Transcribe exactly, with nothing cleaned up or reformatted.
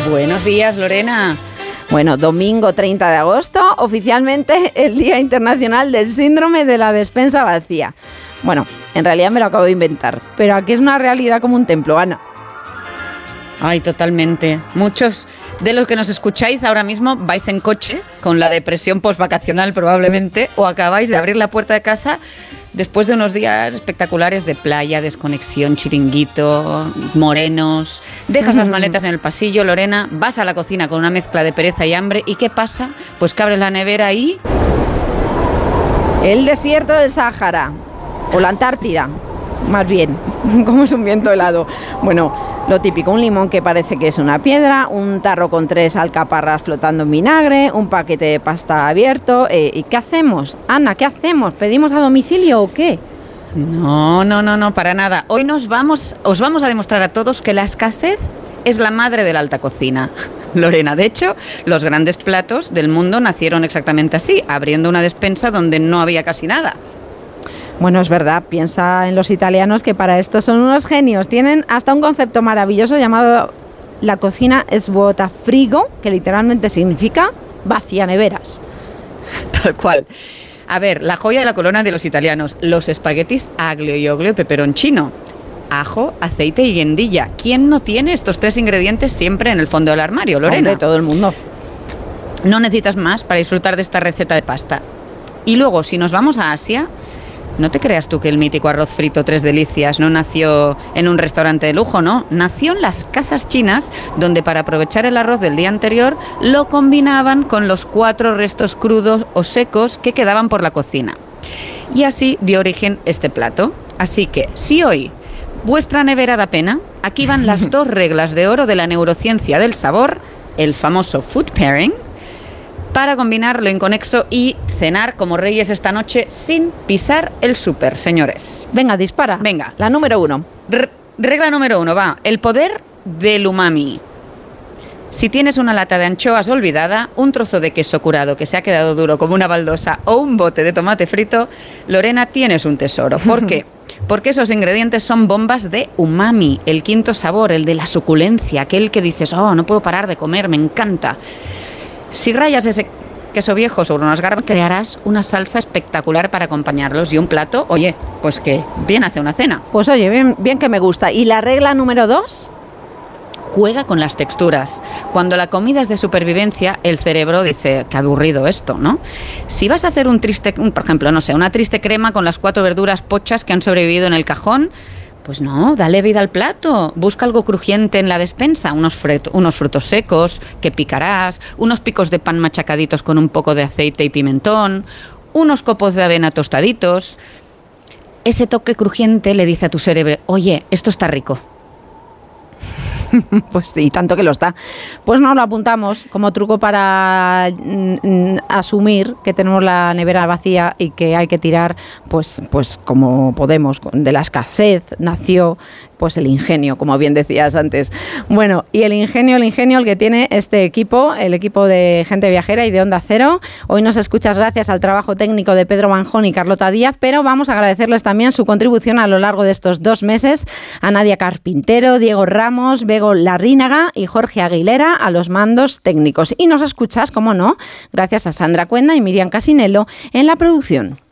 Buenos días, Lorena. Bueno, domingo treinta de agosto, oficialmente el Día Internacional del Síndrome de la Despensa Vacía. Bueno, en realidad me lo acabo de inventar, pero aquí es una realidad como un templo, Ana. Ay, totalmente. Muchos de los que nos escucháis ahora mismo vais en coche con la depresión postvacacional probablemente, o acabáis de abrir la puerta de casa después de unos días espectaculares de playa, desconexión, chiringuito, morenos. Dejas las maletas en el pasillo, Lorena, vas a la cocina con una mezcla de pereza y hambre. ¿Y qué pasa? Pues que abres la nevera y... el desierto del Sáhara, o la Antártida, más bien, como es un viento helado. Bueno, lo típico, un limón que parece que es una piedra, un tarro con tres alcaparras flotando en vinagre, un paquete de pasta abierto. Eh, ¿Y qué hacemos? Ana, ¿qué hacemos? ¿Pedimos a domicilio o qué? No, no, no, no, para nada. Hoy nos vamos, os vamos a demostrar a todos que la escasez es la madre de la alta cocina. Lorena, de hecho, los grandes platos del mundo nacieron exactamente así, abriendo una despensa donde no había casi nada. Bueno, es verdad, piensa en los italianos que para esto son unos genios. Tienen hasta un concepto maravilloso llamado la cocina svuota frigo, que literalmente significa vacía neveras. Tal cual. A ver, la joya de la corona de los italianos, los espaguetis aglio y oglio y peperoncino. Ajo, aceite y guindilla. ¿Quién no tiene estos tres ingredientes siempre en el fondo del armario, Lorena? Hombre, todo el mundo. No necesitas más para disfrutar de esta receta de pasta. Y luego, si nos vamos a Asia... no te creas tú que el mítico arroz frito Tres Delicias no nació en un restaurante de lujo, ¿no? Nació en las casas chinas, donde para aprovechar el arroz del día anterior lo combinaban con los cuatro restos crudos o secos que quedaban por la cocina. Y así dio origen este plato. Así que, si hoy vuestra nevera da pena, aquí van las dos reglas de oro de la neurociencia del sabor, el famoso food pairing, para combinar lo inconexo y cenar como reyes esta noche sin pisar el súper, señores. Venga, dispara. Venga. La número uno. R- regla número uno, va. El poder del umami. Si tienes una lata de anchoas olvidada, un trozo de queso curado que se ha quedado duro como una baldosa o un bote de tomate frito, Lorena, tienes un tesoro. ¿Por qué? Porque esos ingredientes son bombas de umami, el quinto sabor, el de la suculencia, aquel que dices, oh, no puedo parar de comer, me encanta. Si rayas ese queso viejo sobre unas garbas, crearás una salsa espectacular para acompañarlos y un plato, oye, pues que bien hace una cena. Pues oye, bien, bien que me gusta. ¿Y la regla número dos? Juega con las texturas. Cuando la comida es de supervivencia, el cerebro dice, qué aburrido esto, ¿no? Si vas a hacer un triste, un, por ejemplo, no sé, una triste crema con las cuatro verduras pochas que han sobrevivido en el cajón, pues no, dale vida al plato. Busca algo crujiente en la despensa, unos, fret, unos frutos secos que picarás, unos picos de pan machacaditos con un poco de aceite y pimentón, unos copos de avena tostaditos. Ese toque crujiente le dice a tu cerebro, oye, esto está rico. Pues sí, tanto que lo está. Pues nos lo apuntamos como truco para mm, asumir que tenemos la nevera vacía y que hay que tirar, pues, pues como podemos. De la escasez nació pues el ingenio, como bien decías antes. Bueno, y el ingenio, el ingenio el que tiene este equipo, el equipo de Gente Viajera y de Onda Cero. Hoy nos escuchas gracias al trabajo técnico de Pedro Manjón y Carlota Díaz, pero vamos a agradecerles también su contribución a lo largo de estos dos meses a Nadia Carpintero, Diego Ramos, Bego Larrínaga y Jorge Aguilera a los mandos técnicos. Y nos escuchas, como no, gracias a Sandra Cuenda y Miriam Casinello en la producción.